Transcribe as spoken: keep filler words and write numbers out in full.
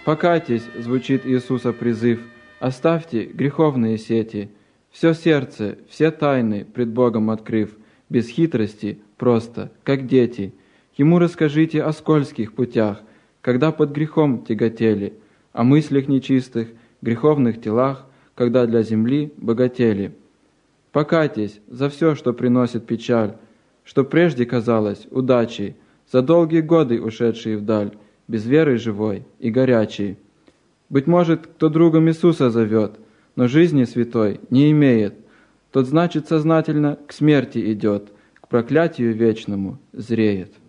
Покайтесь, звучит Иисуса призыв, оставьте греховные сети, все сердце, все тайны пред Богом открыв, без хитрости, просто, как дети. Ему расскажите о скользких путях, когда под грехом тяготели, о мыслях нечистых, греховных телах, когда для земли богатели. Покайтесь за все, что приносит печаль, что прежде казалось удачей, за долгие годы ушедшие вдаль, без веры живой и горячей. Быть может, кто другом Иисуса зовет, но жизни святой не имеет, тот, значит, сознательно к смерти идет, к проклятию вечному зреет.